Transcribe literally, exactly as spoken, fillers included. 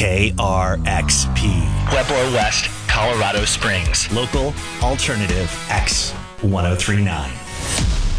K R X P. Pueblo West, Colorado Springs. Local Alternative X ten thirty-nine.